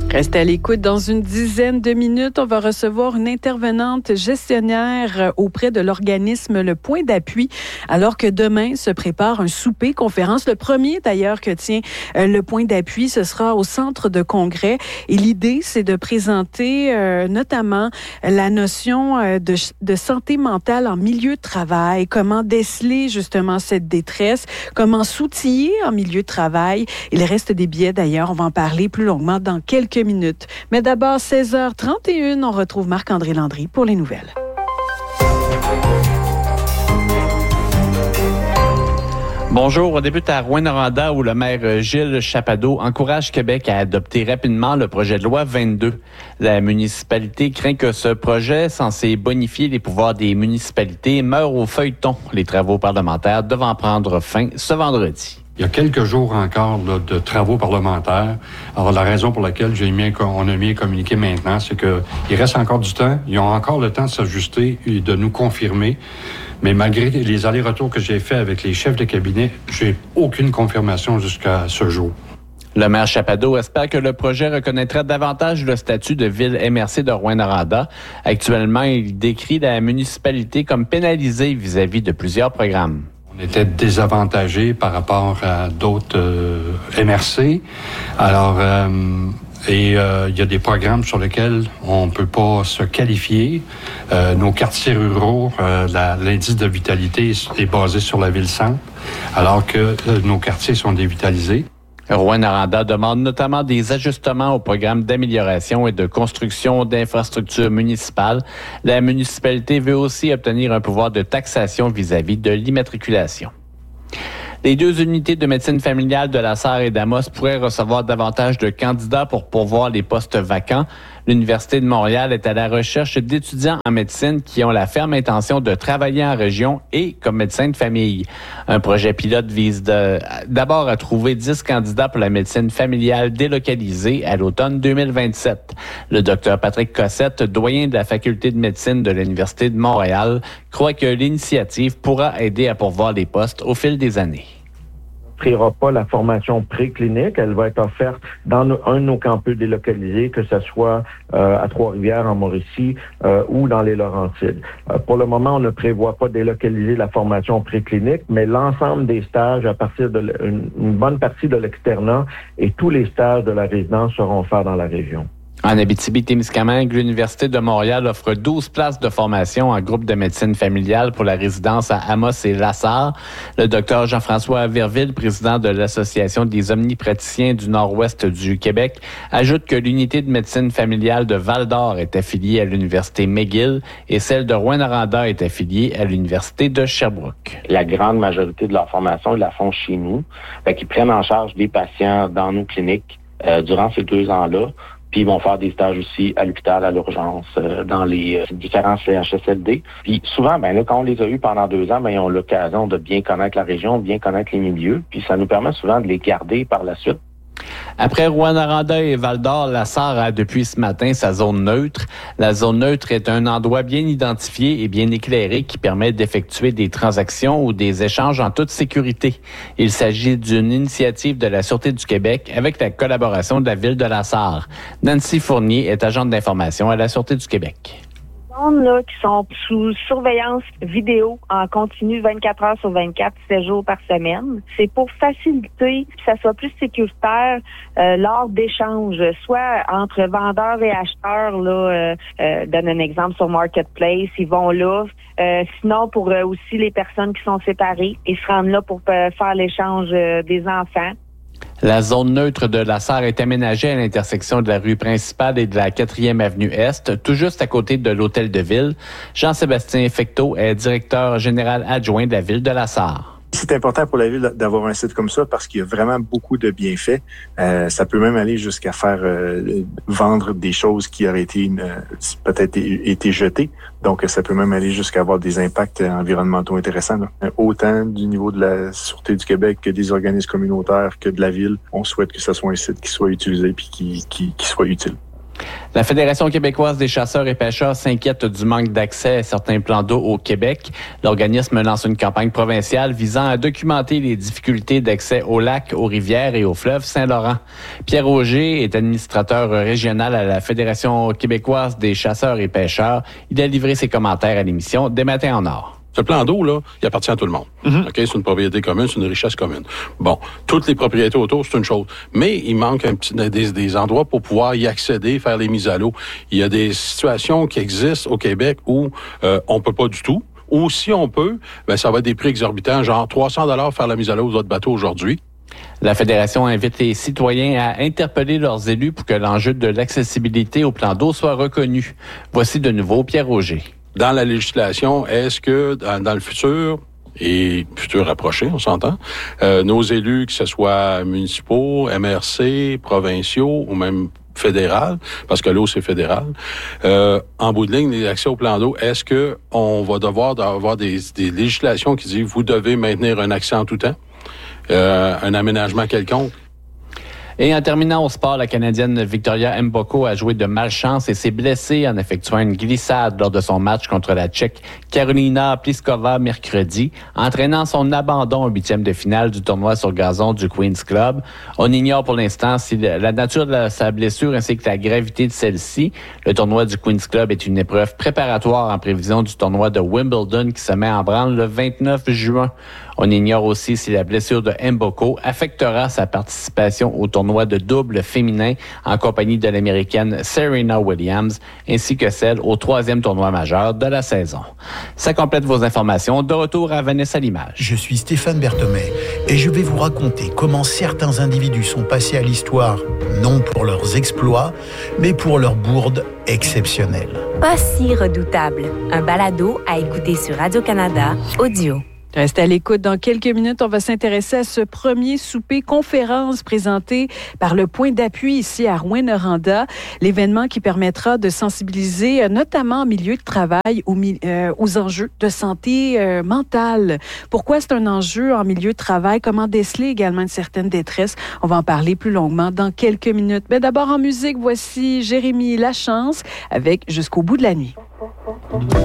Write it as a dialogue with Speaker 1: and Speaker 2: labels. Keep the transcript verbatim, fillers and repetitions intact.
Speaker 1: Restez à l'écoute. Dans une dizaine de minutes, on va recevoir une intervenante gestionnaire auprès de l'organisme Le Point d'appui, alors que demain se prépare un souper conférence. Le premier, d'ailleurs, que tient Le Point d'appui, ce sera au centre de congrès. Et l'idée, c'est de présenter euh, notamment la notion euh, de, de santé mentale en milieu de travail, comment déceler justement cette détresse, comment s'outiller en milieu de travail. Il reste des billets, d'ailleurs. On va en parler plus longuement dans quelques minutes. Mais d'abord, seize heures trente et une, on retrouve Marc-André Landry pour les nouvelles.
Speaker 2: Bonjour, on débute à Rouyn-Noranda où le maire Gilles Chapado encourage Québec à adopter rapidement le projet de loi vingt-deux. La municipalité craint que ce projet, censé bonifier les pouvoirs des municipalités, meure au feuilleton, les travaux parlementaires devant prendre fin ce vendredi.
Speaker 3: Il y a quelques jours encore là, de travaux parlementaires. Alors, la raison pour laquelle j'ai mis, on a mis un communiqué maintenant, c'est qu'il reste encore du temps. Ils ont encore le temps de s'ajuster et de nous confirmer. Mais malgré les allers-retours que j'ai faits avec les chefs de cabinet, j'ai aucune confirmation jusqu'à ce jour.
Speaker 2: Le maire Chapado espère que le projet reconnaîtra davantage le statut de ville M R C de Rouyn-Noranda. Actuellement, il décrit la municipalité comme pénalisée vis-à-vis de plusieurs programmes.
Speaker 3: On était désavantagés par rapport à d'autres euh, M R C. Alors, euh, et euh, il y a des programmes sur lesquels on ne peut pas se qualifier. Euh, nos quartiers ruraux, euh, la, l'indice de vitalité est basé sur la ville-centre, alors que euh, nos quartiers sont dévitalisés.
Speaker 2: Rouyn-Noranda demande notamment des ajustements au programme d'amélioration et de construction d'infrastructures municipales. La municipalité veut aussi obtenir un pouvoir de taxation vis-à-vis de l'immatriculation. Les deux unités de médecine familiale de la Sarre et d'Amos pourraient recevoir davantage de candidats pour pourvoir les postes vacants. L'Université de Montréal est à la recherche d'étudiants en médecine qui ont la ferme intention de travailler en région et comme médecin de famille. Un projet pilote vise de, d'abord à trouver dix candidats pour la médecine familiale délocalisée à l'automne deux mille vingt-sept. Le docteur Patrick Cossette, doyen de la faculté de médecine de l'Université de Montréal, croit que l'initiative pourra aider à pourvoir les postes au fil des années.
Speaker 4: N'offrira pas la formation préclinique. Elle va être offerte dans nos, un de nos campus délocalisés, que ce soit euh, à Trois-Rivières, en Mauricie euh, ou dans les Laurentides. Euh, pour le moment, on ne prévoit pas délocaliser la formation préclinique, mais l'ensemble des stages à partir de une, une bonne partie de l'externat et tous les stages de la résidence seront faits dans la région.
Speaker 2: En Abitibi-Témiscamingue, l'Université de Montréal offre douze places de formation en groupe de médecine familiale pour la résidence à Amos et La Sarre. Le docteur Jean-François Verville, président de l'Association des omnipraticiens du Nord-Ouest du Québec, ajoute que l'unité de médecine familiale de Val-d'Or est affiliée à l'Université McGill et celle de Rouyn-Noranda est affiliée à l'Université de Sherbrooke.
Speaker 5: La grande majorité de leur formation, ils la font chez nous. Fait qu'ils prennent en charge des patients dans nos cliniques euh, durant ces deux ans-là. Puis ils vont faire des stages aussi à l'hôpital, à l'urgence, euh, dans les euh, différents C H S L D. Puis souvent, ben là, quand on les a eus pendant deux ans, ben ils ont l'occasion de bien connaître la région, bien connaître les milieux. Puis ça nous permet souvent de les garder par la suite.
Speaker 2: Après Rouyn-Noranda et Val-d'Or, la Sarre a depuis ce matin sa zone neutre. La zone neutre est un endroit bien identifié et bien éclairé qui permet d'effectuer des transactions ou des échanges en toute sécurité. Il s'agit d'une initiative de la Sûreté du Québec avec la collaboration de la Ville de la Sarre. Nancy Fournier est agente d'information à la Sûreté du Québec.
Speaker 6: Là, qui sont sous surveillance vidéo en continu vingt-quatre heures sur vingt-quatre, sept jours par semaine. C'est pour faciliter que ça soit plus sécuritaire euh, lors d'échanges, soit entre vendeurs et acheteurs. Là, euh, euh, donne un exemple sur Marketplace, ils vont là. Euh, sinon, pour euh, aussi les personnes qui sont séparées, ils se rendent là pour euh, faire l'échange euh, des enfants.
Speaker 2: La zone neutre de la Sarre est aménagée à l'intersection de la rue principale et de la quatrième avenue Est, tout juste à côté de l'hôtel de ville. Jean-Sébastien Fecteau est directeur général adjoint de la ville de la Sarre.
Speaker 7: C'est important pour la ville d'avoir un site comme ça parce qu'il y a vraiment beaucoup de bienfaits. Euh, ça peut même aller jusqu'à faire euh, vendre des choses qui auraient été euh, peut-être été jetées. Donc, ça peut même aller jusqu'à avoir des impacts environnementaux intéressants. Là. Autant du niveau de la Sûreté du Québec que des organismes communautaires que de la ville, on souhaite que ce soit un site qui soit utilisé puis qui, qui, qui soit utile.
Speaker 2: La Fédération québécoise des chasseurs et pêcheurs s'inquiète du manque d'accès à certains plans d'eau au Québec. L'organisme lance une campagne provinciale visant à documenter les difficultés d'accès aux lacs, aux rivières et au fleuve Saint-Laurent. Pierre Auger est administrateur régional à la Fédération québécoise des chasseurs et pêcheurs. Il a livré ses commentaires à l'émission Des Matins en Or.
Speaker 8: Ce plan d'eau, là, il appartient à tout le monde. Mm-hmm. OK? C'est une propriété commune, c'est une richesse commune. Bon, toutes les propriétés autour, c'est une chose. Mais il manque un petit, des, des endroits pour pouvoir y accéder, faire les mises à l'eau. Il y a des situations qui existent au Québec où euh, on peut pas du tout. Ou si on peut, ben ça va être des prix exorbitants, genre trois cents dollars faire la mise à l'eau de votre bateau aujourd'hui.
Speaker 2: La Fédération invite les citoyens à interpeller leurs élus pour que l'enjeu de l'accessibilité au plan d'eau soit reconnu. Voici de nouveau Pierre Auger.
Speaker 8: Dans la législation, est-ce que dans, dans le futur, et futur rapproché, on s'entend, euh, nos élus, que ce soit municipaux, M R C, provinciaux ou même fédéral, parce que l'eau, c'est fédéral, euh, en bout de ligne, l'accès au plan d'eau, est-ce que on va devoir avoir des, des législations qui disent vous devez maintenir un accès en tout temps, euh, un aménagement quelconque?
Speaker 2: Et en terminant au sport, la Canadienne Victoria Mboko a joué de malchance et s'est blessée en effectuant une glissade lors de son match contre la Tchèque Karolina Pliskova mercredi, entraînant son abandon au huitième de finale du tournoi sur gazon du Queen's Club. On ignore pour l'instant si la nature de sa blessure ainsi que la gravité de celle-ci. Le tournoi du Queen's Club est une épreuve préparatoire en prévision du tournoi de Wimbledon qui se met en branle le vingt-neuf juin. On ignore aussi si la blessure de Mboko affectera sa participation au tournoi de double féminin en compagnie de l'Américaine Serena Williams, ainsi que celle au troisième tournoi majeur de la saison. Ça complète vos informations. De retour à Vanessa Limage.
Speaker 9: Je suis Stéphane Berthomé et je vais vous raconter comment certains individus sont passés à l'histoire, non pour leurs exploits, mais pour leurs bourdes exceptionnelles.
Speaker 10: Pas si redoutable. Un balado à écouter sur Radio-Canada Audio.
Speaker 1: Restez à l'écoute. Dans quelques minutes, on va s'intéresser à ce premier souper conférence présenté par le Point d'appui ici à Rouyn-Noranda. L'événement qui permettra de sensibiliser notamment en milieu de travail aux, euh, aux enjeux de santé euh, mentale. Pourquoi c'est un enjeu en milieu de travail? Comment déceler également une certaine détresse? On va en parler plus longuement dans quelques minutes. Mais d'abord en musique, voici Jérémy Lachance avec Jusqu'au bout de la nuit.